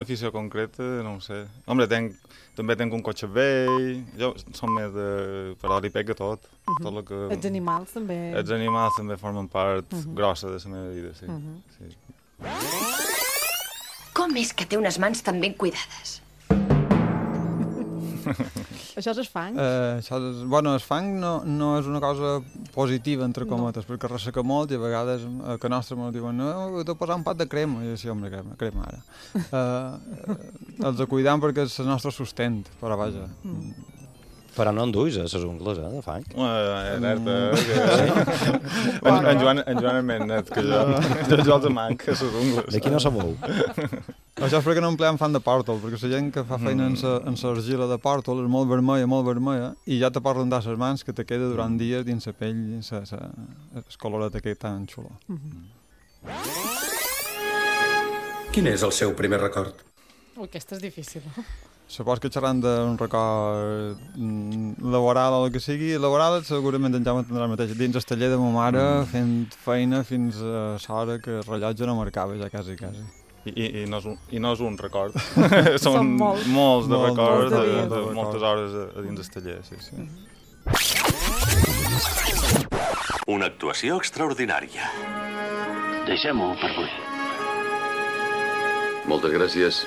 afició concreta, no ho sé. Home, també tenc un cotxe vell, jo som més de... però li pega tot. Tot el que... Els animals també... Els animals també formen part grossa de la meva vida, sí. Sí. Com és que té unes mans tan ben cuidades? Això és fang? Bueno, el fang no és una cosa positiva, entre cometes, perquè resseca molt i a vegades a que nostre me diuen no, t'he posat un pot de crema. I jo, sí, home, crema ara. Els de cuidant perquè és el nostre sustent, però vaja. Però no enduis a les ungles, de fang. Alerta, en Joan és més net que jo. Jo els manc a les ungles. D'aquí no sabeu. Això és perquè no empleem fan de pòrtol, perquè la gent que fa feina en l'argila de pòrtol és molt vermella, i ja te pots rentar les mans que te queda durant dies dins la pell, el coloret aquest tan xulo. Quin és el seu primer record? Aquesta és difícil. Supos que xerrant d'un record laboral o el que sigui, laboral segurament en Jaume tindrà el mateix. Dins el taller de ma mare, fent feina fins a l'hora que el rellotge no marcava ja quasi. I no és un record. Són molts de records, de moltes hores a dins el taller, sí. Una actuació extraordinària. Deixem-ho per avui. Moltes gràcies.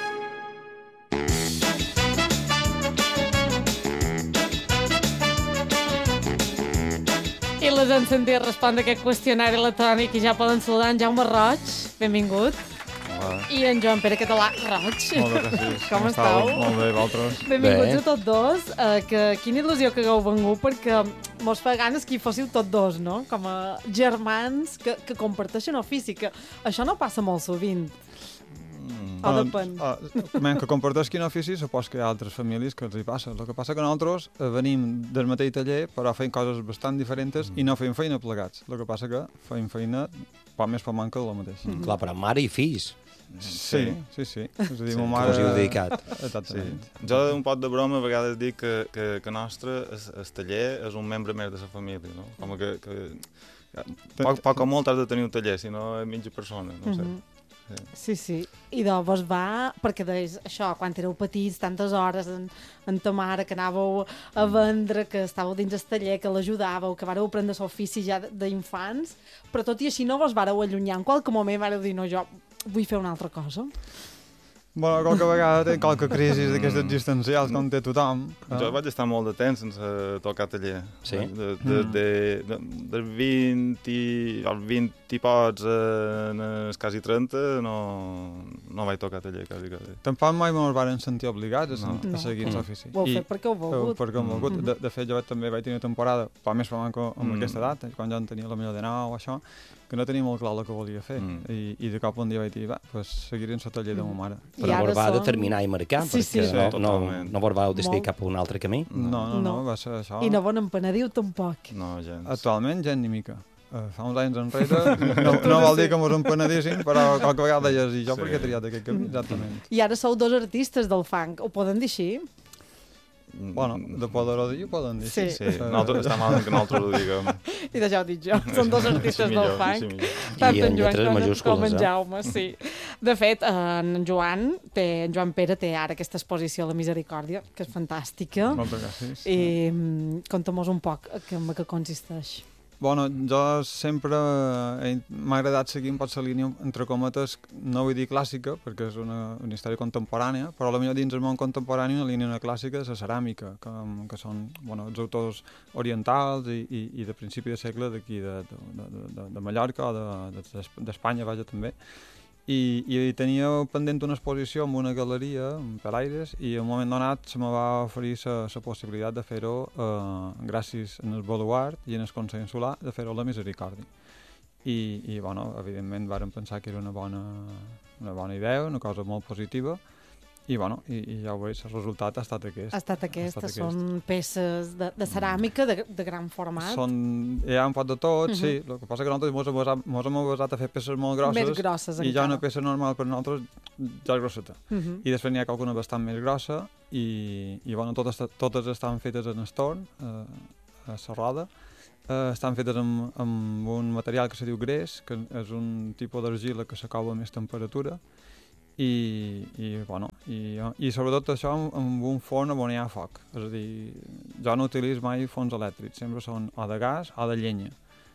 I les encendés respondre a aquest qüestionari electrònic i ja poden saludar en Jaume Roig. Benvingut. Hola. I en Joan Pere Català Roig. Moltes gràcies. Com estàu? Molt bé, vosaltres. Benvinguts a tots dos. Quina il·lusió que hagueu vengut, perquè mos fa ganes que hi fóssiu tots dos, no? Com a germans que comparteixen ofici, que això no passa molt sovint. O depèn. Que comparteixin ofici, supos que hi ha altres famílies que els hi passa. El que passa que nosaltres venim del mateix taller, però fem coses bastant diferents i no fem feina plegats. El que passa que fem feina poc més per manca de la mateixa. Clar, però mare i fills. Sí. És a dir, ma mare... Que us hi heu dedicat. Exactament. Jo un pot de broma a vegades dic que nostre, el taller, és un membre més de la família, no? Com que poc o molt has de tenir un taller, si no és mitja persona, no sé. Sí. I vos va, perquè deies això, quan éreu petits, tantes hores en ta mare, que anàveu a vendre, que estàveu dins el taller, que l'ajudàveu, que vareu aprendre l'ofici ja d'infants, però tot i així no vos vareu allunyar. En qualque moment vareu dir, no, jo vull fer una altra cosa. Bueno, qualque vegada té qualque crisi d'aquestes existencials, com té tothom. Jo vaig estar molt de temps sense tocar taller. Sí? Del 20 als 20 i pocs quasi 30 no vaig tocar taller quasi. Tampoc mai mos varen sentir obligats a seguir l'ofici. Ho heu fet perquè heu volgut. Perquè hem volgut. De fet, jo també vaig tenir una temporada, però més amb aquesta edat, quan jo en tenia la millor de 9 o això, que no tenia molt clar el que volia fer. I de cop un dia vaig dir, pues seguiré en el taller de ma mare. Però vos va determinar i marcar, perquè no vos vau decidir cap a un altre camí? No, va ser això. I no vos n'empenediu tampoc? No, gens. Actualment, gens ni mica. Fa uns anys enrere, no vol dir que mos empenedíssim, però qualque vegada deies, i jo per què he triat aquest camí, exactament. I ara sou dos artistes del funk, ho poden dir així? Bueno, de poder-ho dir, ho poden dir. Sí. Està mal que nosaltres ho diguem. I d'això ho dic jo, són dos artistes del funk. Tant en Joan com en Jaume, sí. De fet, en Joan Pere té ara aquesta exposició a la Misericòrdia, que és fantàstica. Moltes gràcies. I conta'm-nos un poc en què consisteix. Bueno, jo sempre m'ha agradat seguir la línia, entre cometes, no vull dir clàssica, perquè és una història contemporània, però potser dins del món contemporani una línia clàssica és la ceràmica, que són els autors orientals i de principi de segle d'aquí, de Mallorca o d'Espanya, vaja, també. I tenia pendent una exposició en una galeria, en Pelaires, i en un moment donat se me va oferir la possibilitat de fer-ho, gràcies al Baluart i en el Consell Insular, de fer-ho a la Misericòrdia. I bueno, evidentment vàrem pensar que era una bona idea, una cosa molt positiva, i ja ho veus, el resultat ha estat aquest. Ha estat aquest. Són peces de ceràmica de gran format. Hi ha un pot de tot, sí. El que passa que nosaltres ens hem basat a fer peces molt grosses. Més grosses, i ja una peça normal per nosaltres ja és grosseta. I després n'hi ha alguna bastant més grossa i totes estan fetes en estorn, a la roda. Estan fetes amb un material que se diu gres, que és un tipus d'argila que s'acaba a més temperatura, i sobretot això amb un forn on hi ha foc. És a dir, jo no utilitzo mai forns elèctrics, sempre són o de gas o de llenya.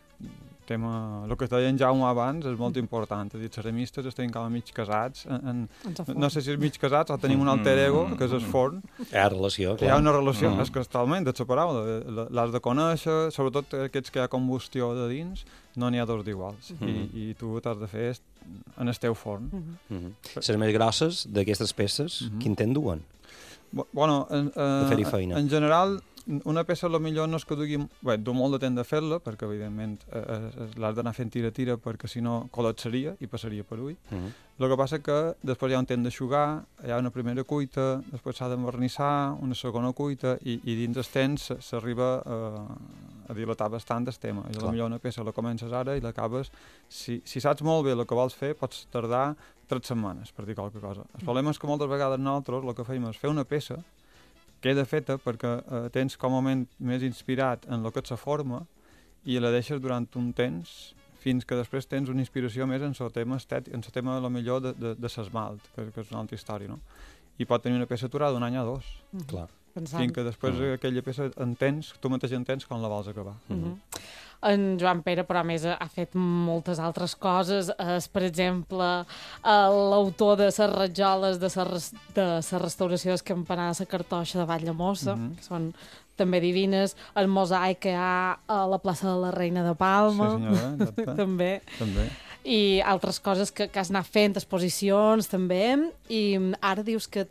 El que deia en Jaume abans és molt important. És a dir, els ceramistes estem com mig casats. No sé si és mig casats o tenim un alter ego, que és el forn. Hi ha relació, clar. Hi ha una relació, és que totalment, et separau. L'has de conèixer, sobretot aquests que hi ha combustió de dins, no n'hi ha dos d'iguals. I tu t'has de fer en el teu forn. Les més grosses d'aquestes peces, quin temps duen? Bueno, de fer-hi feina. En general, una peça potser no és que dugui... Bé, du molt de temps de fer-la, perquè evidentment l'has d'anar fent tira, perquè si no col·lapsaria i passaria per ull. El que passa que després hi ha un temps d'aixugar, hi ha una primera cuita, després s'ha d'envernissar, una segona cuita, i dins el temps s'arriba a dilatar bastant el tema. I potser una peça la comences ara i l'acabes... Si saps molt bé el que vols fer, pots tardar 3 setmanes per dir qualque cosa. El problema és que moltes vegades nosaltres el que fem és fer una peça queda feta perquè tens com a moment més inspirat en el que és la forma i la deixes durant un temps fins que després tens una inspiració més en el tema estètic, en el tema millor de l'esmalt, que és una altra història, no? I pot tenir una peça aturada d'un any o 2. Clar. Fins que després aquella peça tu mateix entens com la vols acabar. En Joan Pere, però a més ha fet moltes altres coses. Per exemple, l'autor de les rajoles de la restauració del campanar de la Cartoixa de Valldemossa, que són també divines, el mosaic que hi ha a la plaça de la Reina de Palma, també. I altres coses que has anat fent, exposicions també, i ara dius que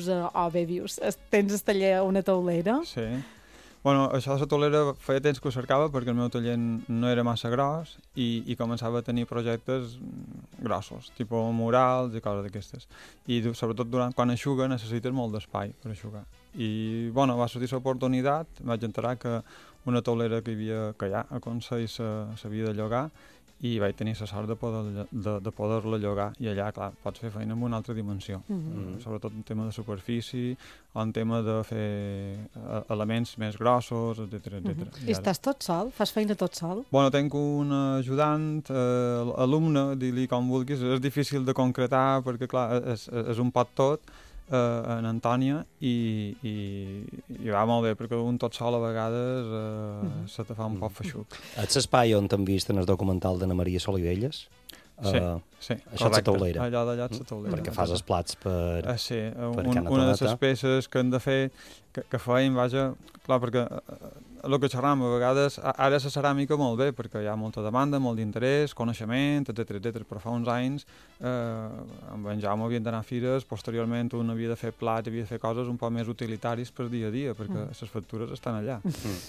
tens el taller a una taulera. Sí. Bueno, això de la taulera feia temps que ho cercava perquè el meu taller no era massa gros i començava a tenir projectes grossos, tipus murals i coses d'aquestes. I sobretot quan eixuga necessites molt d'espai per eixugar. I va sortir l'oportunitat, vaig enterar que una taulera que hi ha a Consell s'havia de llogar i vaig tenir la sort de poder-la llogar i allà, clar, pots fer feina en una altra dimensió, sobretot en tema de superfície o en tema de fer elements més grossos, etc. I estàs tot sol? Fas feina tot sol? Bueno, tinc un ajudant, alumne, di-li com vulguis, és difícil de concretar perquè, clar, és un pot tot, en Antònia i va molt bé perquè un tot sol a vegades se te fa un poc feixuc. És l'espai on t'hem vist en el documental d'Anna Maria Solivelles? Sí, això és la taulera. Allà d'allà és la taulera. Perquè fas els plats per sí, una de les peces que hem de fer, que fèiem, vaja, clar, perquè el que xerram a vegades, ara la ceràmica molt bé, perquè hi ha molta demanda, molt d'interès, coneixement, etc. Però fa uns anys, amb en Jaume havien d'anar a fires, posteriorment un havia de fer plats, havia de fer coses un poc més utilitaris per dia a dia, perquè les factures estan allà.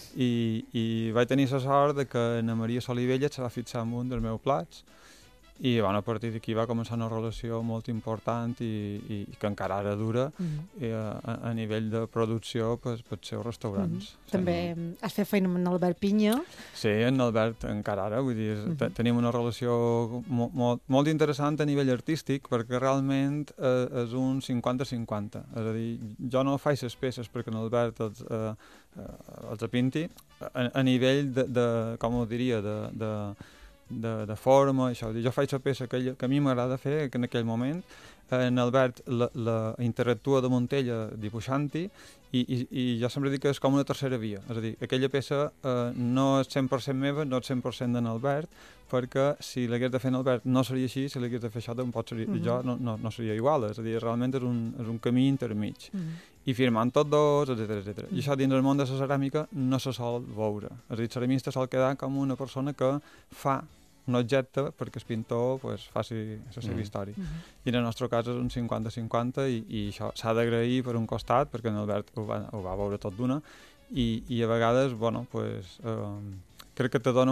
I vaig tenir la sort que Anna Maria Solivelles se va fixar en un dels meus plats, i a partir d'aquí va començar una relació molt important i que encara ara dura a nivell de producció pels seus restaurants. També has fet feina amb Albert Pinya. Sí, en Albert encara ara, vull dir, tenim una relació molt interessant a nivell artístic perquè realment és un 50-50. És a dir, jo no faig les peces perquè en Albert els apinti a nivell com ho diria, de forma, això. Jo faig la peça que a mi m'agrada fer en aquell moment, en Albert la interactua de Montella dibuixant-hi i jo sempre dic que és com una tercera via, és a dir, aquella peça no és 100% meva, no és 100% d'en Albert, perquè si l'hagués de fer en Albert no seria així, si l'hagués de fer això jo no seria igual, és a dir, realment és un camí intermig. I firmant tots dos, etc. I això dins del món de la ceràmica no se sol veure. És a dir, el ceramista sol quedar com una persona que fa un objecte perquè el pintor faci la seva història. I en el nostre cas és un 50-50 i això s'ha d'agrair per un costat perquè en Albert ho va veure tot d'una i a vegades, crec que te dona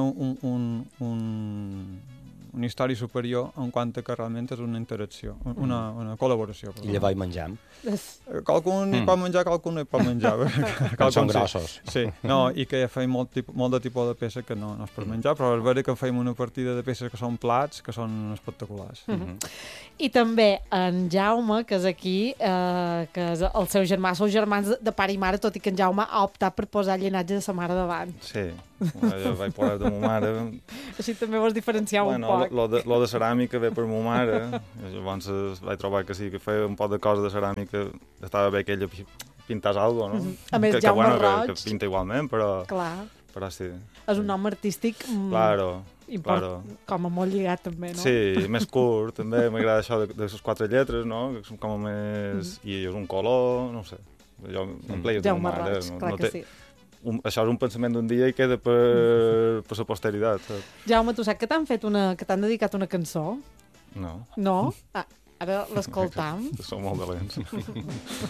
una història superior en quant que realment és una interacció, una col·laboració. I llavors hi mengem? Qualcun hi pot menjar, qualcun no hi pot menjar. Són grossos. Sí, no, i que feim molt de tipus de peça que no és per menjar, però és vera que feim una partida de peces que són plats, que són espectaculars. I també en Jaume, que és aquí, que és el seu germà, sou germans de pare i mare, tot i que en Jaume ha optat per posar el llinatge de sa mare davant. Sí, jo vaig posar de ma mare. Així també vols diferenciar un poc. lo de ceràmica ve per ma mare, llavors vaig trobar que sí, que feia un poc de coses de ceràmica, estava bé que ella pintàs alguna cosa, no? A més, Jaume Roig... Que pinta igualment, però sí. És un nom artístic Claro. com a molt lligat també, no? Sí, més curt, també, m'agrada això de les 4 lletres, no? Que són com a més... I és un color, no sé. Jo em pleia de ma mare. Jaume Roig, clar que sí. Això és un pensament d'un dia i queda per la posteritat. Jaume, tu saps que t'han dedicat una cançó? No. No? Ara l'escoltam. Som molt valents.